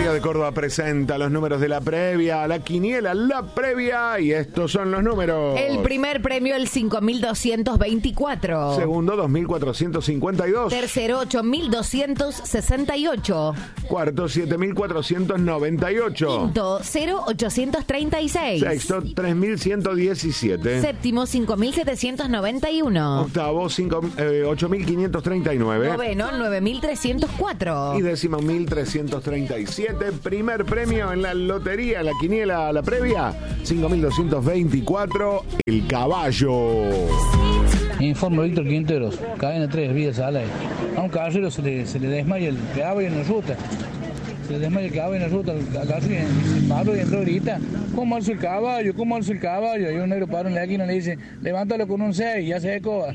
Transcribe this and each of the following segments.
Lotería de Córdoba presenta los números de la previa, la quiniela, la previa, y estos son los números. El primer premio, el 5.224. Segundo, 2.452. Tercero, 8.268. Cuarto, 7.498. Quinto, 0.836. Sexto, 3.117. Séptimo, 5.791. Octavo, 8.539. Noveno, 9.304. Y décimo, 1.337. Primer premio en la lotería, la quiniela, la previa, 5.224. El caballo. Informo Víctor Quinteros, cadena 3, vías al aire. A un caballero se le desmaya el caballo en la ruta. Se le desmaya el caballo en la ruta, acaso y Pablo y entró grita, ¿cómo alzo el caballo? ¿Cómo alzo el caballo? Y un negro paró en la esquina y le dice, levántalo con un 6 y ya se ecoba.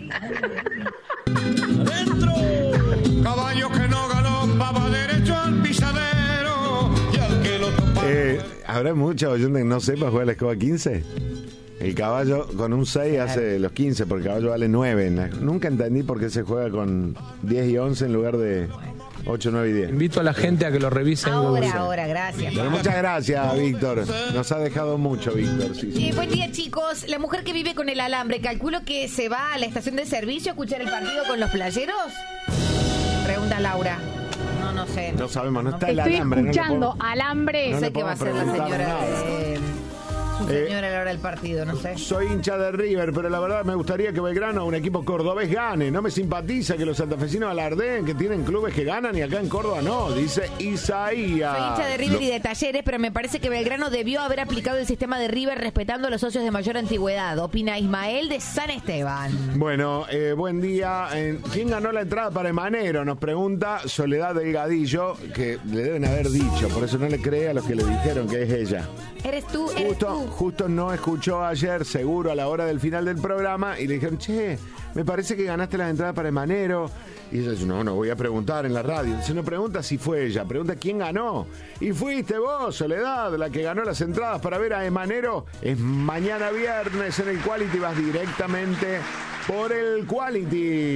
¡Adentro! Caballo que no galopaba, va derecho al pisadero y al que lo topa. ¿Habrá mucha oyente que no sepa jugar la escoba 15? El caballo con un 6 hace los 15, porque el caballo vale 9. Nunca entendí por qué se juega con 10 y 11 en lugar de 8, 9 y 10. Invito a la gente a que lo revise en Google. Ahora, gracias. Pero muchas gracias, Víctor. Nos ha dejado mucho, Víctor. Sí. Buen día, chicos. La mujer que vive con el alambre, calculo que se va a la estación de servicio a escuchar el partido con los playeros. Pregunta Laura. No sé. No sabemos, no está el Estoy alambre. escuchando alambre. No le sé qué va a hacer la podemos señora. preguntar Su señora a la hora del partido, no sé. Soy hincha de River, pero la verdad me gustaría que Belgrano, un equipo cordobés, gane. No me simpatiza que los santafesinos alardeen que tienen clubes que ganan y acá en Córdoba no, dice Isaías. Soy hincha de River y de Talleres, pero me parece que Belgrano debió haber aplicado el sistema de River respetando a los socios de mayor antigüedad. Opina Ismael de San Esteban. Bueno, buen día. ¿Quién ganó la entrada para Emanero? Nos pregunta Soledad Delgadillo, que le deben haber dicho, por eso no le cree a los que le dijeron que es ella. Eres tú. Justo no escuchó ayer, seguro, a la hora del final del programa, y le dijeron, che, me parece que ganaste las entradas para Emanero. Y ella dice, no voy a preguntar en la radio. Dice, no pregunta si fue ella, pregunta quién ganó. Y fuiste vos, Soledad, la que ganó las entradas para ver a Emanero. Es mañana viernes en el Quality, vas directamente por el Quality.